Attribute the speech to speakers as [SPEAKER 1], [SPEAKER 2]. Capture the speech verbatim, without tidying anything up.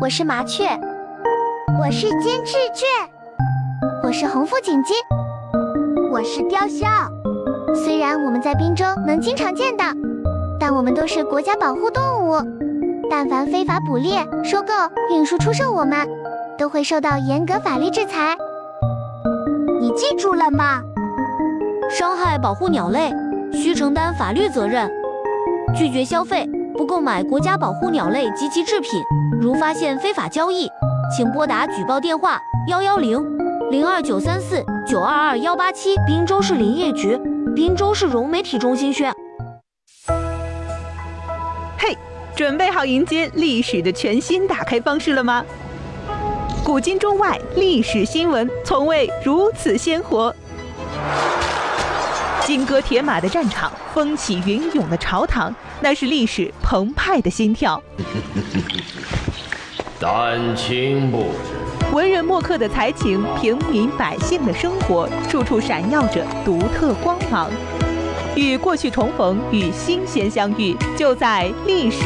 [SPEAKER 1] 我是麻雀，
[SPEAKER 2] 我是金翅雀，
[SPEAKER 1] 我是红腹锦鸡，
[SPEAKER 2] 我是雕鸮。
[SPEAKER 1] 虽然我们在滨州能经常见到，但我们都是国家保护动物。但凡非法捕猎、收购、运输、出售我们，都会受到严格法律制裁。
[SPEAKER 2] 你记住了吗？
[SPEAKER 3] 伤害保护鸟类，需承担法律责任。拒绝消费，不购买国家保护鸟类及其制品。如发现非法交易，请拨打举报电话幺幺零零二九三四九二二幺八七。滨州市林业局，滨州市融媒体中心宣。
[SPEAKER 4] 嘿，准备好迎接历史的全新打开方式了吗？古今中外历史新闻从未如此鲜活。金戈铁马的战场，风起云涌的朝堂，那是历史澎湃的心跳。
[SPEAKER 5] 丹青布置，
[SPEAKER 4] 文人墨客的才情，平民百姓的生活，处处闪耀着独特光芒。与过去重逢，与新鲜相遇，就在历史